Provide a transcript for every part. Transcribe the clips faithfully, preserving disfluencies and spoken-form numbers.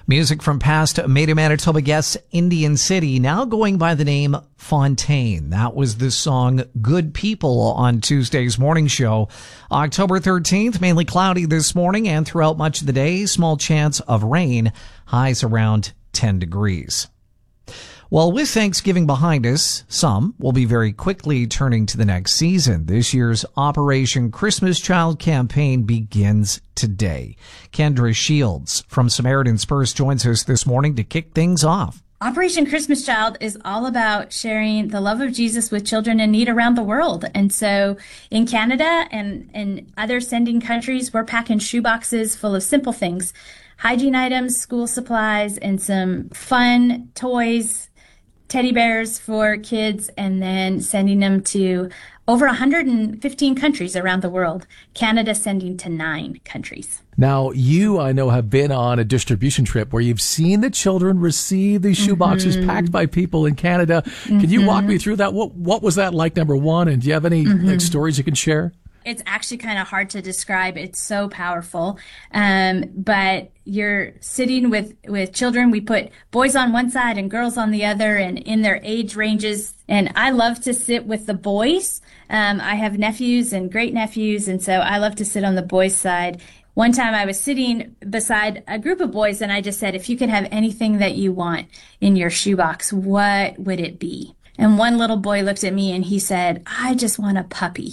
Music from past Made in Manitoba guests Indian City, now going by the name Fontaine. That was the song Good People on Tuesday's morning show. October thirteenth, mainly cloudy this morning and throughout much of the day. Small chance of rain, highs around ten degrees. Well, with Thanksgiving behind us, some will be very quickly turning to the next season. This year's Operation Christmas Child campaign begins today. Kendra Shields from Samaritan's Purse joins us this morning to kick things off. Operation Christmas Child is all about sharing the love of Jesus with children in need around the world. And so in Canada and, and other sending countries, we're packing shoeboxes full of simple things, hygiene items, school supplies, and some fun toys, teddy bears for kids, and then sending them to over one hundred fifteen countries around the world. Canada sending to nine countries. Now, you, I know, have been on a distribution trip where you've seen the children receive these shoe boxes mm-hmm. packed by people in Canada. Mm-hmm. Can you walk me through that? What what was that like, number one? And do you have any mm-hmm. like, stories you can share? It's actually kind of hard to describe. It's so powerful. Um, but you're sitting with, with children. We put boys on one side and girls on the other and in their age ranges. And I love to sit with the boys. Um, I have nephews and great nephews. And so I love to sit on the boys' side. One time I was sitting beside a group of boys and I just said, if you could have anything that you want in your shoebox, what would it be? And one little boy looked at me and he said, I just want a puppy.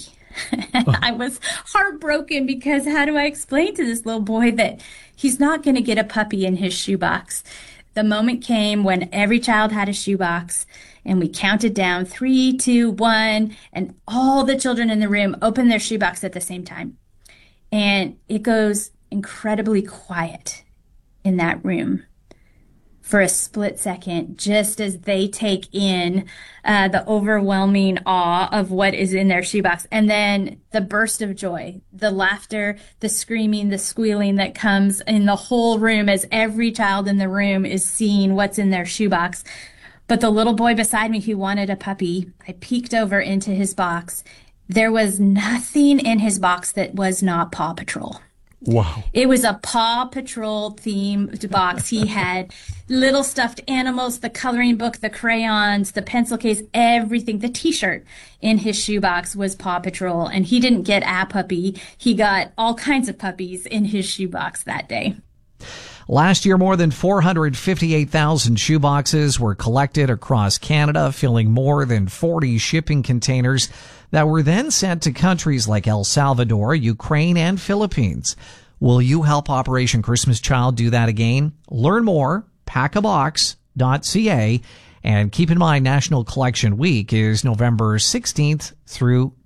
I was heartbroken because how do I explain to this little boy that he's not going to get a puppy in his shoebox? The moment came when every child had a shoebox and we counted down three, two, one, and all the children in the room opened their shoebox at the same time. And it goes incredibly quiet in that room for a split second, just as they take in uh, the overwhelming awe of what is in their shoebox. And then the burst of joy, the laughter, the screaming, the squealing that comes in the whole room as every child in the room is seeing what's in their shoebox. But the little boy beside me who wanted a puppy, I peeked over into his box. There was nothing in his box that was not Paw Patrol. Wow. It was a Paw Patrol themed box. He had little stuffed animals, the coloring book, the crayons, the pencil case, everything. The t-shirt in his shoebox was Paw Patrol. And he didn't get a puppy. He got all kinds of puppies in his shoebox that day. Last year, more than four hundred fifty-eight thousand shoeboxes were collected across Canada, filling more than forty shipping containers that were then sent to countries like El Salvador, Ukraine, and Philippines. Will you help Operation Christmas Child do that again? Learn more, pack a box dot c a, and keep in mind National Collection Week is November sixteenth through